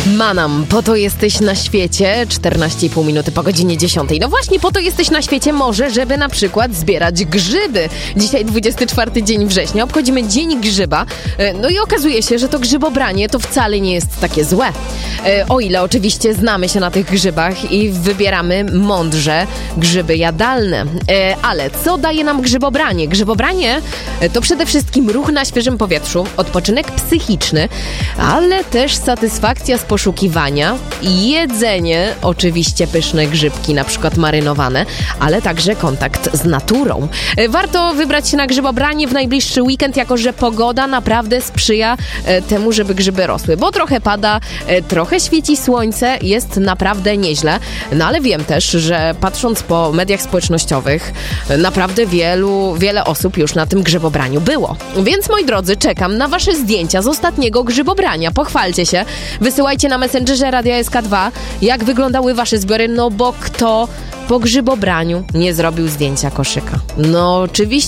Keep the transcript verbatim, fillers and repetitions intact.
Manam, po to jesteś na świecie, czternaście i pół minuty po godzinie dziesiątej. No właśnie, po to jesteś na świecie może, żeby na przykład zbierać grzyby. Dzisiaj dwudziesty czwarty dzień września, obchodzimy Dzień Grzyba. No i okazuje się, że to grzybobranie to wcale nie jest takie złe. O ile oczywiście znamy się na tych grzybach i wybieramy mądrze grzyby jadalne. Ale co daje nam grzybobranie? Grzybobranie to przede wszystkim ruch na świeżym powietrzu, odpoczynek psychiczny, ale też satysfakcja z poszukiwania, jedzenie, oczywiście pyszne grzybki, na przykład marynowane, ale także kontakt z naturą. Warto wybrać się na grzybobranie w najbliższy weekend, jako że pogoda naprawdę sprzyja temu, żeby grzyby rosły, bo trochę pada, trochę świeci słońce, jest naprawdę nieźle, no ale wiem też, że patrząc po mediach społecznościowych, naprawdę wielu, wiele osób już na tym grzybobraniu było. Więc moi drodzy, czekam na wasze zdjęcia z ostatniego grzybobrania. Pochwalcie się, wysyłajcie na Messengerze Radia S K dwa, jak wyglądały wasze zbiory, no bo kto po grzybobraniu nie zrobił zdjęcia koszyka? No oczywiście